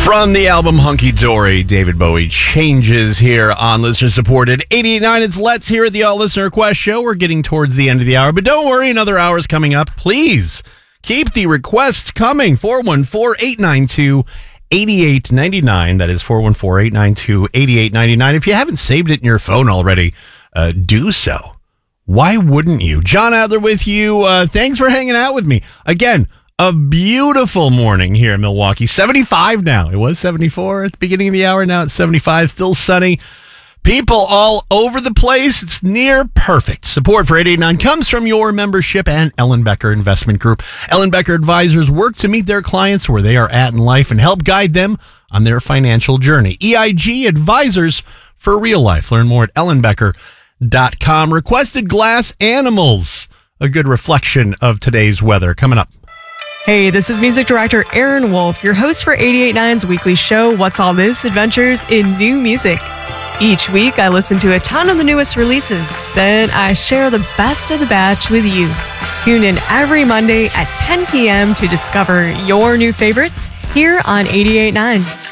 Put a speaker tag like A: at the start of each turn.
A: From the album Hunky Dory, David Bowie Changes here on Listener Supported 88.9. It's Let's here at the All Listener Request Show. We're getting towards the end of the hour, but don't worry, another hour is coming up. Please keep the requests coming. 414-892-8899. That is 414-892-8899. If you haven't saved it in your phone already, do so. Why wouldn't you? John Adler with you. Thanks for hanging out with me. Again, a beautiful morning here in Milwaukee. 75 now. It was 74 at the beginning of the hour. Now it's 75. Still sunny. People all over the place. It's near perfect. Support for 88.9 comes from your membership and Ellenbecker Investment Group. Ellenbecker advisors work to meet their clients where they are at in life and help guide them on their financial journey. EIG advisors for real life. Learn more at ellenbecker.com. Requested glass animals. A good reflection of today's weather. Coming up.
B: Hey, this is music director Aaron Wolf, your host for 88.9's weekly show, What's All This? Adventures in New Music. Each week, I listen to a ton of the newest releases. Then I share the best of the batch with you. Tune in every Monday at 10 p.m. to discover your new favorites here on 88.9.